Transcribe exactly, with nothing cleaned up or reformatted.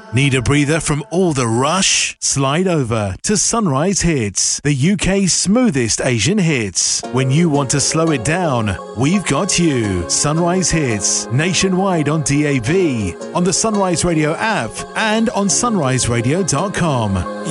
Need a breather from all the rush? Slide over to Sunrise Hits, the U K's smoothest Asian hits. When you want to slow it down, we've got you. Sunrise Hits, nationwide on D A B, on the Sunrise Radio app, and on sunrise radio dot com.